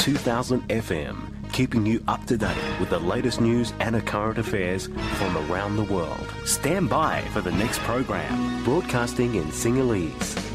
2000 FM, keeping you up to date with the latest news and current affairs from around the world. Stand by for the next program, broadcasting in Sinhalese.